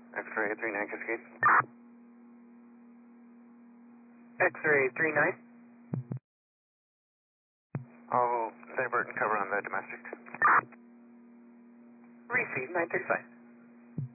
X-ray 39 Cascade. X-ray 39. I'll divert and cover on the domestic. Receive 935.